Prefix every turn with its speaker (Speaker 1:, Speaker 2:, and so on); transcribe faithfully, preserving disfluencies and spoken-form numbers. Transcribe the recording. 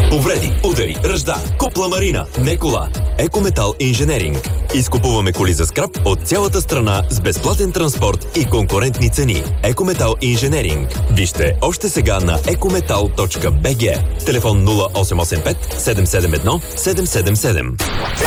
Speaker 1: Повреди, удари, ръжда, купла марина, не кола. Екометал инженеринг. Изкупуваме коли за скрап от цялата страна с безплатен транспорт и конкурентни цени. Екометал инженеринг. Вижте още сега на екометал точка би джи. Телефон нула осем осем пет седем седем едно седем седем седем.